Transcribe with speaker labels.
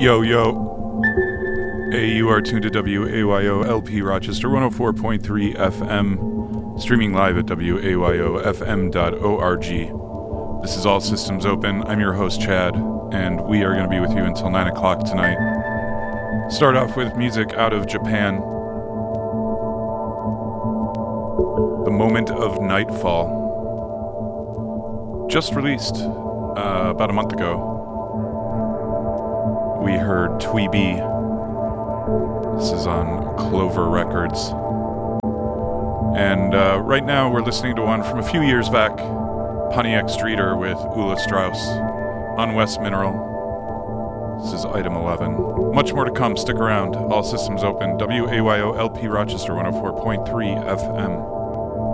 Speaker 1: Yo, yo. Hey, you are tuned to WAYO LP Rochester 104.3 FM, streaming live at WAYOFM.org. This is All Systems Open. I'm your host, Chad, and we are going to be with you until 9 o'clock tonight. Start off with music out of Japan. The Moment of Nightfall. Just released about a month ago. We heard Tweeby. This is on Clover Records. And right now we're listening to one from a few years back, Pontiac Streeter with Ulla Strauss on West Mineral. This is item 11. Much more to come. Stick around. All systems open. WAYO LP Rochester 104.3 FM.